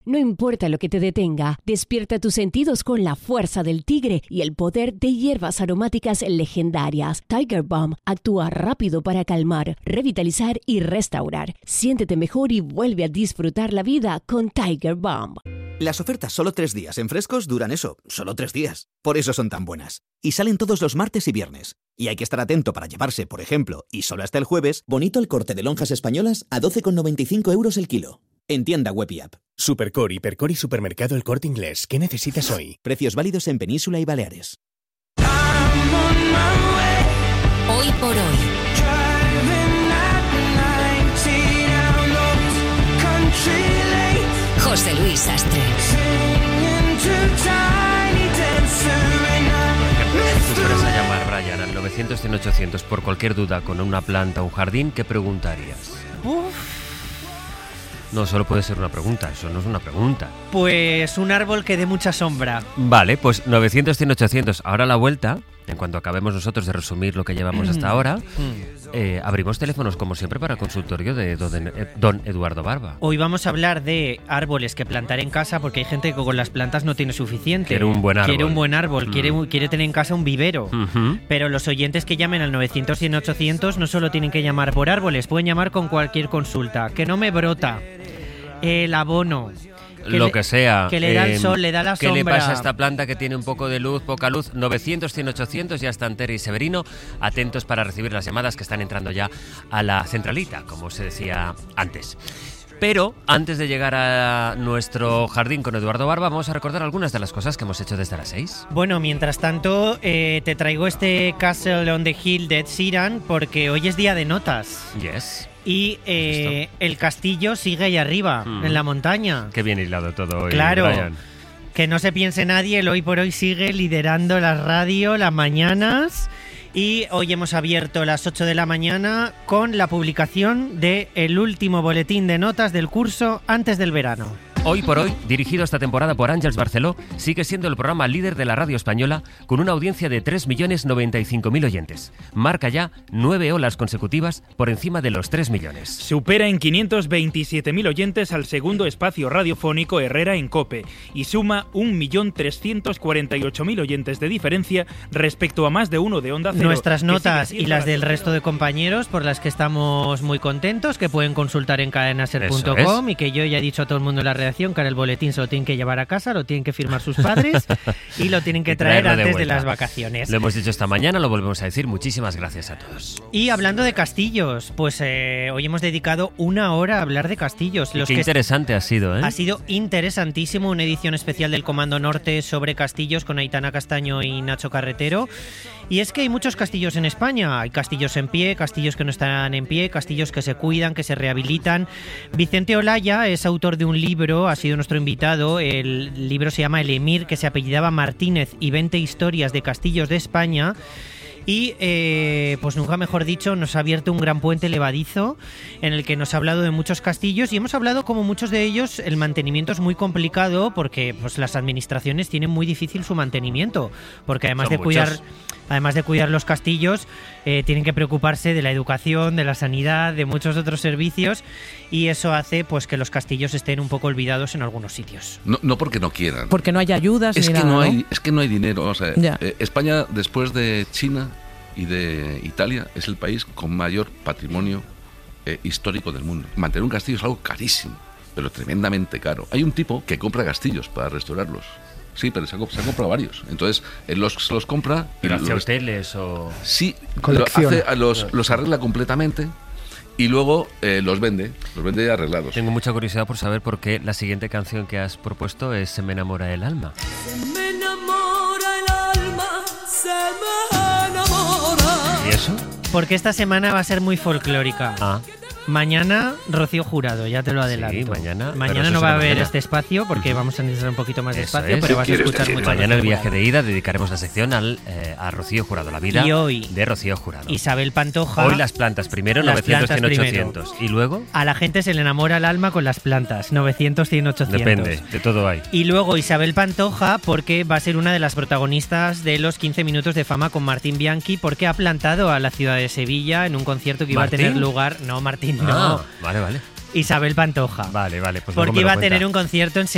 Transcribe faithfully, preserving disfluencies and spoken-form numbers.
No importa lo que te detenga, despierta tus sentidos con la fuerza del tigre y el poder de hierbas aromáticas legendarias. Tiger Balm actúa rápido para calmar, revitalizar y restaurar. Siéntete mejor y vuelve a disfrutar la vida con Tiger Balm. Las ofertas solo tres días en Frescos duran eso, solo tres días. Por eso son tan buenas. Y salen todos los martes y viernes. Y hay que estar atento para llevarse, por ejemplo, y solo hasta el jueves, bonito el corte de lonjas españolas a doce con noventa y cinco euros el kilo. En tienda web y app. Supercore, Hipercore y Supermercado El Corte Inglés. ¿Qué necesitas hoy? Precios válidos en Península y Baleares. Hoy por hoy. José Luis Sastre. Si fueras a llamar, Brian, al novecientos cien ochocientos por cualquier duda con una planta o un jardín, ¿qué preguntarías? Uf. No, solo puede ser una pregunta, eso no es una pregunta. Pues un árbol que dé mucha sombra. Vale, pues novecientos cien ochocientos. Ahora a la vuelta, en cuanto acabemos nosotros de resumir lo que llevamos hasta ahora, eh, abrimos teléfonos como siempre para consultorio de don, eh, don Eduardo Barba. Hoy vamos a hablar de árboles que plantar en casa, porque hay gente que con las plantas no tiene suficiente. Quiere un buen árbol. Quiere un buen árbol, Mm. quiere, quiere tener en casa un vivero. Uh-huh. Pero los oyentes que llamen al novecientos cien ochocientos no solo tienen que llamar por árboles, pueden llamar con cualquier consulta. Que no me brota el abono. Lo le, que sea. Que le da eh, el sol, le da la ¿qué sombra. le pasa a esta planta que tiene un poco de luz, poca luz? novecientos cien ochocientos, ya están Tere y Severino, atentos para recibir las llamadas que están entrando ya a la centralita, como se decía antes. Pero antes de llegar a nuestro jardín con Eduardo Barba, vamos a recordar algunas de las cosas que hemos hecho desde las seis. Bueno, mientras tanto, eh, te traigo este Castle on the Hill de Ed Sheeran porque hoy es día de notas. Yes. Y eh, el castillo sigue ahí arriba, mm. en la montaña. Qué bien hilado todo hoy, claro, Brian. Que no se piense nadie, el Hoy por Hoy sigue liderando la radio, las mañanas. Y hoy hemos abierto las ocho de la mañana con la publicación del último boletín de notas del curso antes del verano. Hoy por Hoy, dirigido esta temporada por Àngels Barceló, sigue siendo el programa líder de la radio española con una audiencia de tres millones noventa y cinco mil oyentes. Marca ya nueve olas consecutivas por encima de los tres millones. Supera en quinientos veintisiete mil oyentes al segundo espacio radiofónico Herrera en COPE y suma un millón trescientos cuarenta y ocho mil oyentes de diferencia respecto a más de uno de Onda Cero. Nuestras notas y las del resto de compañeros por las que estamos muy contentos, que pueden consultar en cadena ser punto com y que yo ya he dicho a todo el mundo en la redacción que ahora el boletín se lo tienen que llevar a casa, lo tienen que firmar sus padres y lo tienen que traer antes de, de las vacaciones. Lo hemos dicho esta mañana, lo volvemos a decir. Muchísimas gracias a todos. Y hablando de castillos, pues eh, hoy hemos dedicado una hora a hablar de castillos. Y Los qué que interesante ha sido, ¿eh? Ha sido interesantísimo, una edición especial del Comando Norte sobre castillos con Aitana Castaño y Nacho Carretero. Y es que hay muchos castillos en España. Hay castillos en pie, castillos que no están en pie, castillos que se cuidan, que se rehabilitan. Vicente Olaya es autor de un libro, ha sido nuestro invitado. El libro se llama El Emir, que se apellidaba Martínez y veinte historias de castillos de España. Y, eh, pues nunca mejor dicho, nos ha abierto un gran puente levadizo en el que nos ha hablado de muchos castillos y hemos hablado como muchos de ellos el mantenimiento es muy complicado porque pues las administraciones tienen muy difícil su mantenimiento, porque además Son de muchos. cuidar además de cuidar los castillos eh, tienen que preocuparse de la educación, de la sanidad, de muchos otros servicios y eso hace pues que los castillos estén un poco olvidados en algunos sitios. No, no porque no quieran. Porque no hay ayudas es ni que nada, no hay, ¿no? Es que no hay dinero. O sea, eh, España, después de China y de Italia, es el país con mayor patrimonio eh, histórico del mundo. Mantener un castillo es algo carísimo, pero tremendamente caro. Hay un tipo que compra castillos para restaurarlos. Sí, pero se ha, se ha comprado varios. Entonces, él los, los compra... ¿Pero y hace los, hoteles o...? Sí, lo hace, los, los arregla completamente y luego eh, los vende, los vende arreglados. Tengo mucha curiosidad por saber por qué la siguiente canción que has propuesto es Se me enamora el alma. Se me enamora el alma, se me enamora. ¿Y eso? Porque esta semana va a ser muy folclórica. Ah. Mañana, Rocío Jurado, ya te lo adelanto. Sí, mañana. Mañana no va a haber mañana. este espacio porque vamos a necesitar un poquito más de Eso espacio, es. pero vas a escuchar mucho. Mañana el viaje de ida dedicaremos la sección al, eh, a Rocío Jurado, la vida y hoy, de Rocío Jurado. Isabel Pantoja. Hoy las plantas primero, las novecientos, plantas cien, primero. ochocientos. ¿Y luego? A la gente se le enamora el alma con las plantas, novecientos, cien, ochocientos. Depende, de todo hay. Y luego Isabel Pantoja porque va a ser una de las protagonistas de los quince minutos de fama con Martín Bianchi porque ha plantado a la ciudad de Sevilla en un concierto que iba ¿Martín? a tener lugar... No, Martín, ah, no. Vale, vale. Isabel Pantoja. Vale, vale. Pues porque iba a cuenta. tener un concierto en